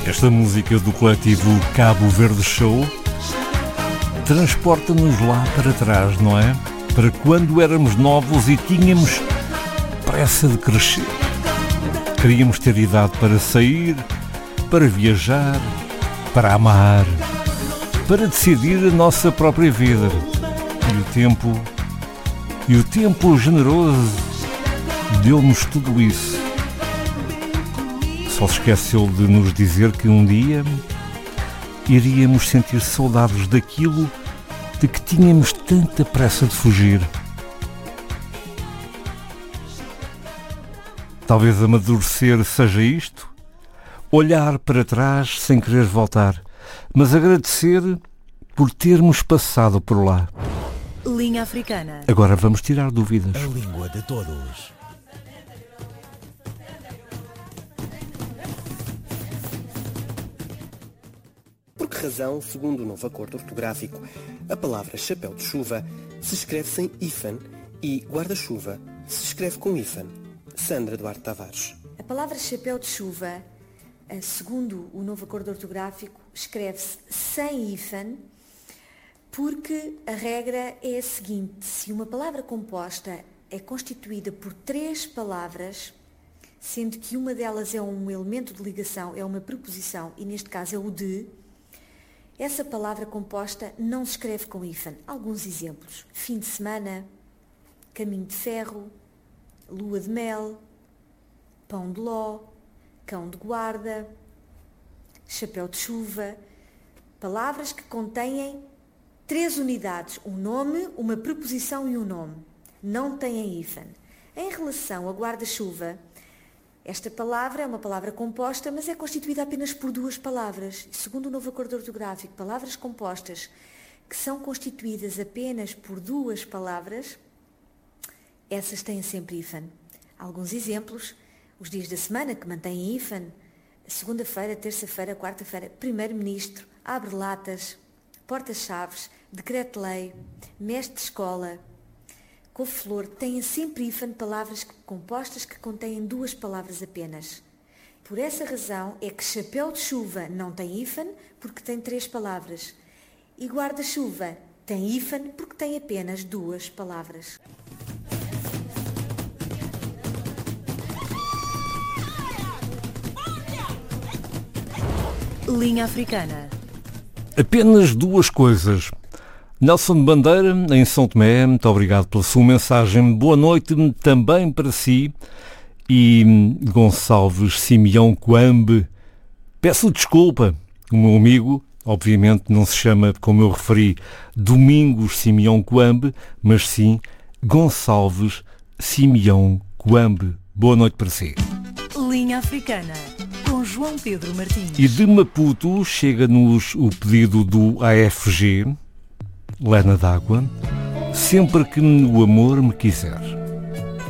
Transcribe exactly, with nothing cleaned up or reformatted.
Esta música do coletivo Cabo Verde Show transporta-nos lá para trás, não é? Para quando éramos novos e tínhamos pressa de crescer. Queríamos ter idade para sair, para viajar, para amar, para decidir a nossa própria vida. E o tempo, e o tempo generoso deu-nos tudo isso. Só se esqueceu de nos dizer que um dia iríamos sentir saudades daquilo de que tínhamos tanta pressa de fugir. Talvez amadurecer seja isto, olhar para trás sem querer voltar, mas agradecer por termos passado por lá. Linha Africana. Agora vamos tirar dúvidas. A língua de todos. Por que razão, segundo o novo acordo ortográfico, a palavra chapéu de chuva se escreve sem hífen e guarda-chuva se escreve com hífen? Sandra Duarte Tavares. A palavra chapéu de chuva, segundo o novo acordo ortográfico, escreve-se sem hífen, porque a regra é a seguinte: se uma palavra composta é constituída por três palavras, sendo que uma delas é um elemento de ligação, é uma preposição, e neste caso é o de, essa palavra composta não se escreve com hífen. Alguns exemplos: fim de semana, caminho de ferro, lua de mel, pão de ló, cão de guarda, chapéu de chuva. Palavras que contêm três unidades: um nome, uma preposição e um nome. Não têm hífen. Em relação a guarda-chuva, esta palavra é uma palavra composta, mas é constituída apenas por duas palavras. Segundo o novo acordo ortográfico, palavras compostas que são constituídas apenas por duas palavras, essas têm sempre hífen. Alguns exemplos: os dias da semana, que mantêm hífen: segunda-feira, terça-feira, quarta-feira, primeiro-ministro, abre-latas, porta-chaves, decreto-lei, mestre de escola, couve-flor, têm sempre hífen, palavras compostas que contêm duas palavras apenas. Por essa razão é que chapéu de chuva não tem hífen, porque tem três palavras, e guarda-chuva tem hífen, porque tem apenas duas palavras. Linha Africana. Apenas duas coisas. Nelson Bandeira, em São Tomé, muito obrigado pela sua mensagem. Boa noite também para si. E Gonçalves Simeão Coambe, peço desculpa, o meu amigo, obviamente não se chama, como eu referi, Domingos Simeão Coambe, mas sim Gonçalves Simeão Coambe. Boa noite para si. Linha Africana, com João Pedro Martins. E de Maputo chega-nos o pedido do A F G, Lena d'Água, sempre que o amor me quiser.